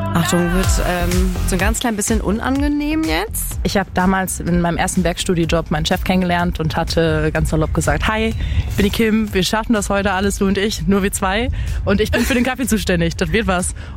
Achtung, wird so ein ganz klein bisschen unangenehm jetzt. Ich habe damals in meinem ersten Werkstudijob meinen Chef kennengelernt und hatte ganz salopp gesagt, hi, ich bin die Kim, wir schaffen das heute alles, du und ich, nur wir zwei. Und ich bin für den Kaffee zuständig, das wird was.